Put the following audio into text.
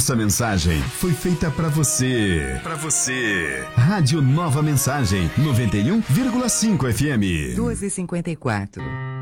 Essa mensagem foi feita para você. Para você. Rádio Nova Mensagem, 91,5 FM. 12h54.